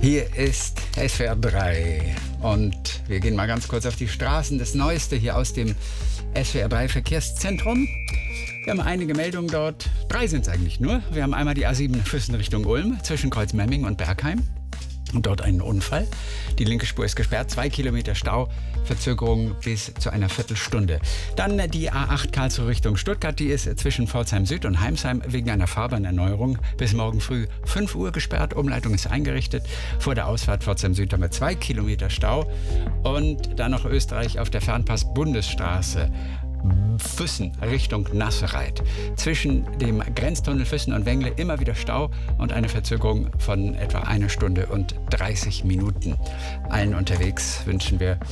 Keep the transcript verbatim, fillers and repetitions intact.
Hier ist S W R drei und wir gehen mal ganz kurz auf die Straßen. Das Neueste hier aus dem S W R drei Verkehrszentrum. Wir haben einige Meldungen dort. Drei sind es eigentlich nur. Wir haben einmal die A sieben Füssen Richtung Ulm zwischen Kreuzmemming und Bergheim. Und dort einen Unfall. Die linke Spur ist gesperrt, zwei Kilometer Stau, Verzögerung bis zu einer Viertelstunde. Dann die A acht Karlsruhe Richtung Stuttgart, die ist zwischen Pforzheim Süd und Heimsheim wegen einer Fahrbahnerneuerung bis morgen früh fünf Uhr gesperrt. Umleitung ist eingerichtet. Vor der Ausfahrt Pforzheim Süd haben wir zwei Kilometer Stau. Und dann noch Österreich auf der Fernpass Bundesstraße. Füssen Richtung Nassereit. Zwischen dem Grenztunnel Füssen und Wengle immer wieder Stau und eine Verzögerung von etwa einer Stunde und dreißig Minuten. Allen unterwegs wünschen wir